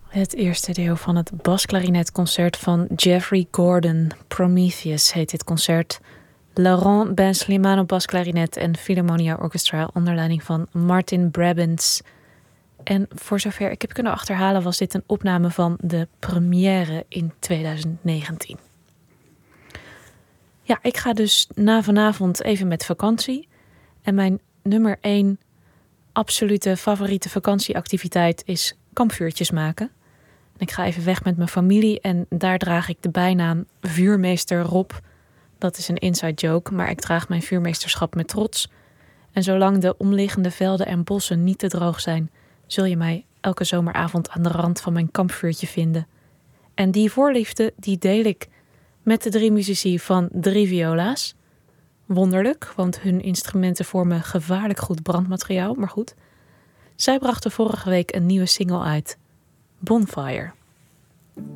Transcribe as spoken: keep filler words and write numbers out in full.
Het eerste deel van het basklarinetconcert van Jeffrey Gordon. Prometheus heet dit concert. Laurent Ben Slimane op basklarinet en Philharmonia Orchestra onder leiding van Martin Brabants. En voor zover ik heb kunnen achterhalen was dit een opname van de première in tweeduizend negentien. Ja, ik ga dus na vanavond even met vakantie. En mijn nummer één absolute favoriete vakantieactiviteit is kampvuurtjes maken. En ik ga even weg met mijn familie en daar draag ik de bijnaam Vuurmeester Rob. Dat is een inside joke, maar ik draag mijn vuurmeesterschap met trots. En zolang de omliggende velden en bossen niet te droog zijn, zul je mij elke zomeravond aan de rand van mijn kampvuurtje vinden. En die voorliefde die deel ik met de drie muzici van Drie Viola's. Wonderlijk, want hun instrumenten vormen gevaarlijk goed brandmateriaal, maar goed. Zij brachten vorige week een nieuwe single uit, Bonfire.